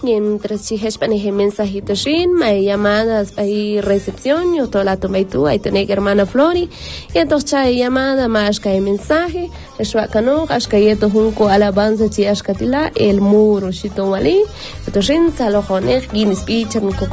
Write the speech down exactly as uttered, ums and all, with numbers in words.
mientras si hay mensajitos shin, hay llamadas, hay recepción, yo toda la tomé tú, hay tener hermana Flori, y entonces hay llamada, más que hay mensaje, es bacano, es que hay junco alabanza, si es que el muro, si tú wali, entonces salojones, guinness pichan,